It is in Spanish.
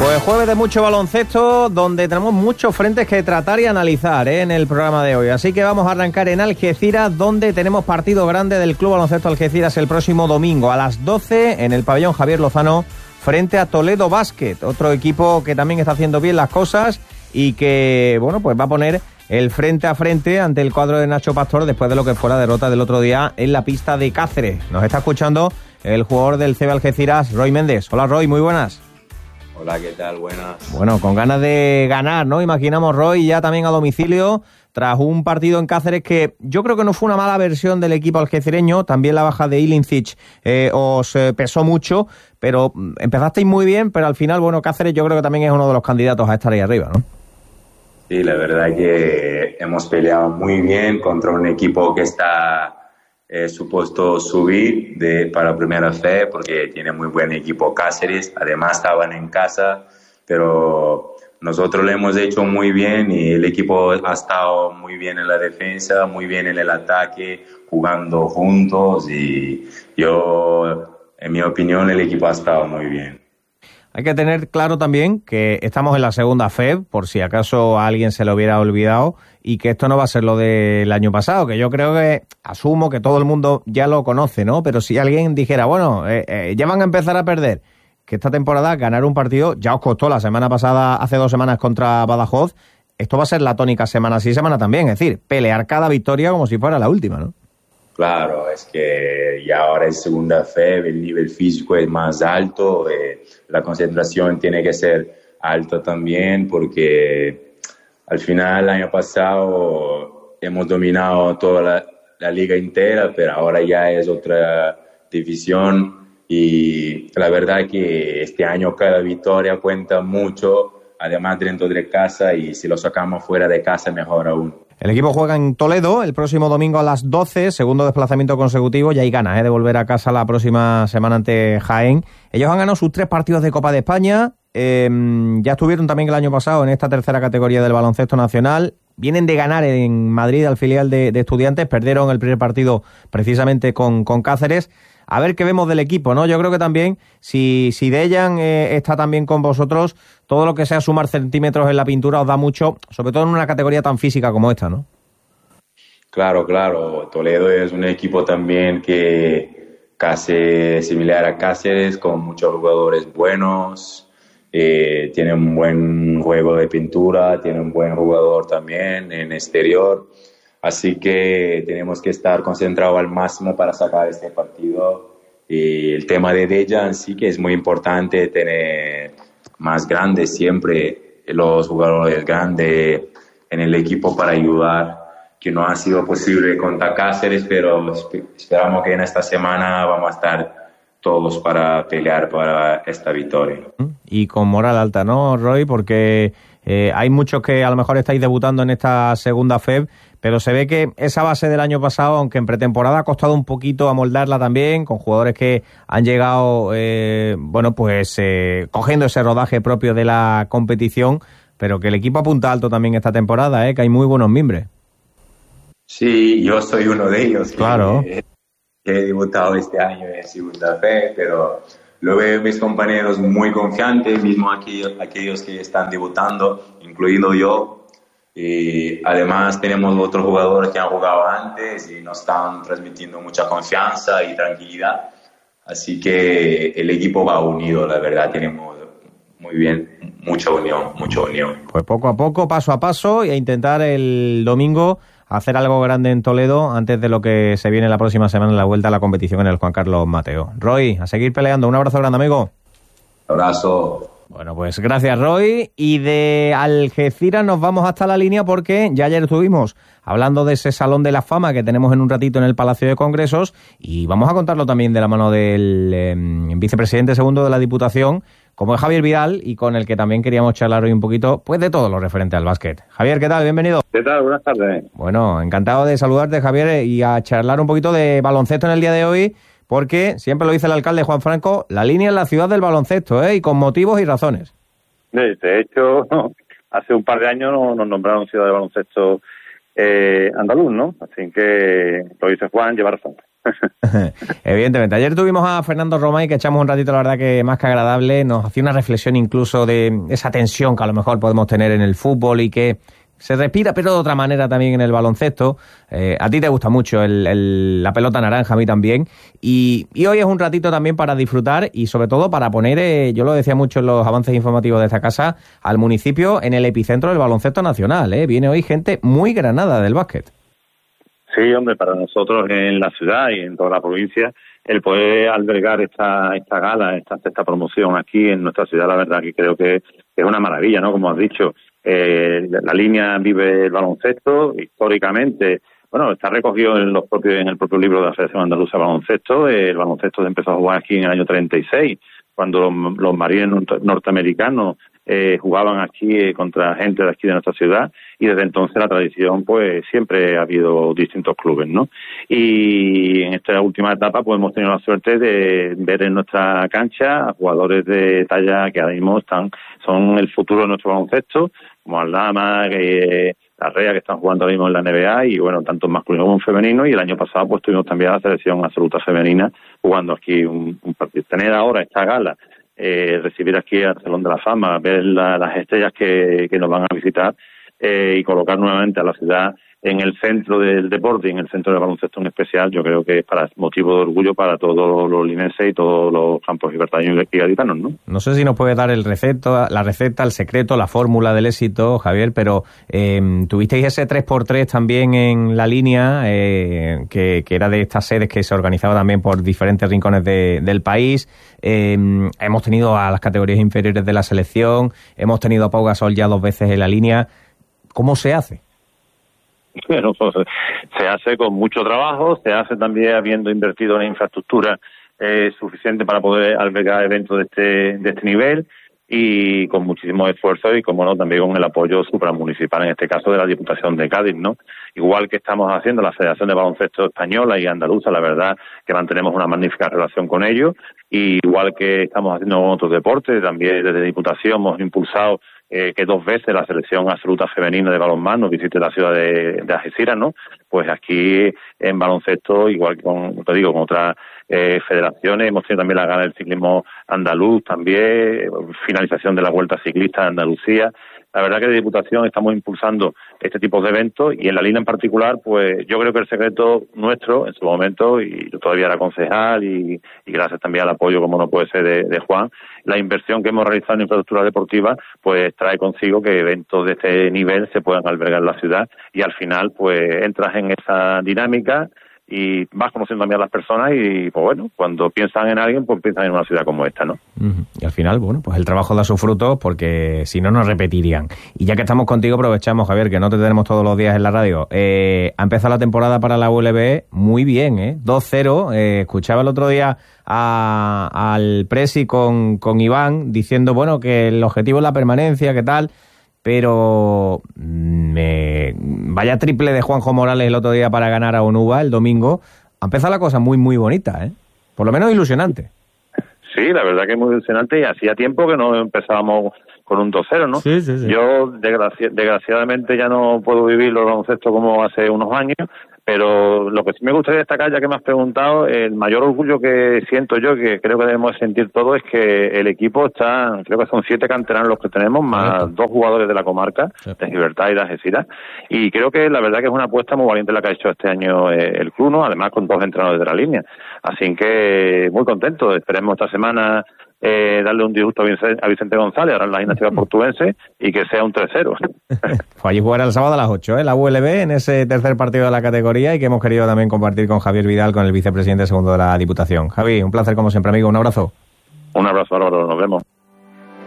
Pues jueves de mucho baloncesto, donde tenemos muchos frentes que tratar y analizar en el programa de hoy. Así que vamos a arrancar en Algeciras, donde tenemos partido grande del Club Baloncesto Algeciras el próximo domingo a las 12 en el pabellón Javier Lozano, frente a Toledo Basket, otro equipo que también está haciendo bien las cosas y que, bueno, pues va a poner el frente a frente ante el cuadro de Nacho Pastor después de lo que fue la derrota del otro día en la pista de Cáceres. Nos está escuchando el jugador del CB Algeciras, Roy Méndez. Hola, Roy, muy buenas. Hola, ¿qué tal? Buenas. Bueno, con ganas de ganar, ¿no? Imaginamos, Roy, ya también a domicilio, tras un partido en Cáceres que yo creo que no fue una mala versión del equipo algecireño. También la baja de Ilincic os pesó mucho, pero empezasteis muy bien, pero al final, bueno, Cáceres yo creo que también es uno de los candidatos a estar ahí arriba, ¿no? Sí, la verdad que hemos peleado muy bien contra un equipo que está supuesto subir para Primera Fe, porque tiene muy buen equipo Cáceres. Además estaban en casa, pero nosotros lo hemos hecho muy bien y el equipo ha estado muy bien en la defensa, muy bien en el ataque, jugando juntos, y yo, en mi opinión, el equipo ha estado muy bien. Hay que tener claro también que estamos en la segunda FEB, por si acaso a alguien se lo hubiera olvidado, y que esto no va a ser lo del año pasado, que yo creo que, asumo que todo el mundo ya lo conoce, ¿no? Pero si alguien dijera, bueno, ya van a empezar a perder, que esta temporada ganar un partido ya os costó la semana pasada, hace 2 semanas contra Badajoz, esto va a ser la tónica semana sí, semana también, es decir, pelear cada victoria como si fuera la última, ¿no? Claro, es que ya ahora es segunda FEB, el nivel físico es más alto, la concentración tiene que ser alta también, porque al final el año pasado hemos dominado toda la liga entera, pero ahora ya es otra división, y la verdad que este año cada victoria cuenta mucho, además dentro de casa, y si lo sacamos fuera de casa mejor aún. El equipo juega en Toledo el próximo domingo a las 12, segundo desplazamiento consecutivo, y hay ganas de volver a casa la próxima semana ante Jaén. Ellos han ganado sus 3 partidos de Copa de España, ya estuvieron también el año pasado en esta tercera categoría del baloncesto nacional, vienen de ganar en Madrid al filial de Estudiantes, perdieron el primer partido precisamente con Cáceres. A ver qué vemos del equipo, ¿no? Yo creo que también, si Dejan está también con vosotros, todo lo que sea sumar centímetros en la pintura os da mucho, sobre todo en una categoría tan física como esta, ¿no? Claro. Toledo es un equipo también que casi similar a Cáceres, con muchos jugadores buenos, tiene un buen juego de pintura, tiene un buen jugador también en exterior. Así que tenemos que estar concentrados al máximo para sacar este partido. Y el tema de Dejan sí que es muy importante, tener más grandes siempre, los jugadores grandes en el equipo para ayudar, que no ha sido posible contra Cáceres, pero esperamos que en esta semana vamos a estar todos para pelear para esta victoria. Y con moral alta, ¿no, Roy? Porque hay muchos que a lo mejor estáis debutando en esta segunda FEB, pero se ve que esa base del año pasado, aunque en pretemporada ha costado un poquito amoldarla también, con jugadores que han llegado, cogiendo ese rodaje propio de la competición, pero que el equipo apunta alto también esta temporada, que hay muy buenos mimbres. Sí, yo soy uno de ellos. Claro. He debutado este año en segunda FEB, pero lo veo mis compañeros muy confiantes, mismo aquellos que están debutando, incluido yo. Y además tenemos otros jugadores que han jugado antes y nos están transmitiendo mucha confianza y tranquilidad. Así que el equipo va unido, la verdad, tenemos muy bien, mucha unión. Pues poco a poco, paso a paso, y a intentar el domingo hacer algo grande en Toledo antes de lo que se viene la próxima semana en la vuelta a la competición en el Juan Carlos Mateo. Roy, a seguir peleando. Un abrazo grande, amigo. Abrazo. Bueno, pues gracias, Roy. Y de Algeciras nos vamos hasta la línea, porque ya ayer estuvimos hablando de ese Salón de la Fama que tenemos en un ratito en el Palacio de Congresos, y vamos a contarlo también de la mano del vicepresidente segundo de la Diputación, como es Javier Vidal, y con el que también queríamos charlar hoy un poquito, pues de todo lo referente al básquet. Javier, ¿qué tal? Bienvenido. ¿Qué tal? Buenas tardes. Bueno, encantado de saludarte, Javier, y a charlar un poquito de baloncesto en el día de hoy, porque siempre lo dice el alcalde Juan Franco, la línea es la ciudad del baloncesto, y con motivos y razones. De hecho, hace un par de años nos nombraron ciudad de baloncesto andaluz, ¿no? Así que lo dice Juan, lleva razón. Evidentemente. Ayer tuvimos a Fernando Romay, que echamos un ratito, la verdad que más que agradable, nos hacía una reflexión incluso de esa tensión que a lo mejor podemos tener en el fútbol y que se respira, pero de otra manera también en el baloncesto. A ti te gusta mucho la pelota naranja, a mí también. Y hoy es un ratito también para disfrutar y sobre todo para poner, yo lo decía mucho en los avances informativos de esta casa, al municipio en el epicentro del baloncesto nacional. Viene hoy gente muy granada del básquet. Sí, hombre, para nosotros en la ciudad y en toda la provincia, el poder albergar esta gala, esta promoción aquí en nuestra ciudad, la verdad que creo que es una maravilla, ¿no? Como has dicho, la línea vive el baloncesto históricamente. Bueno, está recogido en el propio libro de la Federación Andaluza de Baloncesto. El baloncesto empezó a jugar aquí en el año 36, cuando los marines norteamericanos jugaban aquí contra gente de aquí de nuestra ciudad, y desde entonces la tradición pues siempre ha habido distintos clubes, ¿no? Y en esta última etapa pues hemos tenido la suerte de ver en nuestra cancha a jugadores de talla que ahora mismo son el futuro de nuestro baloncesto, como Aldama, Larrea, que están jugando ahora mismo en la NBA, y bueno, tanto en masculino como en femenino. Y el año pasado pues tuvimos también a la selección absoluta femenina jugando aquí un partido. Tener ahora esta gala, recibir aquí al Salón de la Fama, ver las estrellas que nos van a visitar, y colocar nuevamente a la ciudad en el centro del deporte y en el centro del baloncesto en especial, yo creo que es para motivo de orgullo para todos los linenses y todos los campos gibraltareños y gaditanos, ¿no? No sé si nos puede dar la receta, el secreto, la fórmula del éxito, Javier, pero tuvisteis ese 3x3 también en la línea, que era de estas sedes que se organizaba también por diferentes rincones del país. Hemos tenido a las categorías inferiores de la selección, hemos tenido a Pau Gasol ya 2 veces en la línea. ¿Cómo se hace? Bueno, pues, se hace con mucho trabajo, se hace también habiendo invertido en infraestructura suficiente para poder albergar eventos de este nivel, y con muchísimo esfuerzo y, como no, también con el apoyo supramunicipal, en este caso de la Diputación de Cádiz, ¿no? Igual que estamos haciendo la Federación de Baloncesto Española y Andaluza, la verdad que mantenemos una magnífica relación con ellos, y igual que estamos haciendo con otros deportes, también desde Diputación hemos impulsado que 2 veces la selección absoluta femenina de balonmano visite la ciudad de Algeciras, ¿no? Pues aquí en baloncesto, igual que con otras federaciones, hemos tenido también la gala del ciclismo andaluz, también finalización de la Vuelta Ciclista de Andalucía. La verdad que de Diputación estamos impulsando este tipo de eventos, y en la línea en particular, pues yo creo que el secreto nuestro en su momento, y yo todavía era concejal, y gracias también al apoyo, como no puede ser, de Juan, la inversión que hemos realizado en infraestructura deportiva pues trae consigo que eventos de este nivel se puedan albergar en la ciudad, y al final pues entras en esa dinámica y vas conociendo también a las personas, y pues bueno, cuando piensan en alguien, pues piensan en una ciudad como esta, ¿no? Y al final, bueno, pues el trabajo da sus frutos, porque si no nos repetirían. Y ya que estamos contigo, aprovechamos, Javier, que no te tenemos todos los días en la radio. Ha empezado la temporada para la ULB muy bien, 2-0. Escuchaba el otro día al Presi con Iván diciendo, bueno, que el objetivo es la permanencia, que tal, pero vaya triple de Juanjo Morales el otro día para ganar a Onuba el domingo. Ha empezado la cosa muy, muy bonita, por lo menos ilusionante. Sí, la verdad que es muy ilusionante, y hacía tiempo que no empezábamos con un 2-0, ¿no? Sí. Yo, desgraciadamente, ya no puedo vivir los baloncesto como hace unos años, pero lo que sí me gustaría destacar, ya que me has preguntado, el mayor orgullo que siento yo, que creo que debemos sentir todos, es que el equipo creo que son 7 canteranos los que tenemos, más 2 jugadores de la comarca, de Gibraltar y de Algeciras, y creo que la verdad que es una apuesta muy valiente la que ha hecho este año el club, ¿no? Además con 2 entrenadores de la línea, así que muy contento. Esperemos esta semana darle un disgusto a Vicente González, ahora en la gimnástica portuense, y que sea un 3-0. Pues allí jugará el sábado a las 8, la ULB, en ese tercer partido de la categoría, y que hemos querido también compartir con Javier Vidal, con el vicepresidente segundo de la Diputación. Javi, un placer como siempre, amigo, un abrazo. Un abrazo, Álvaro, nos vemos.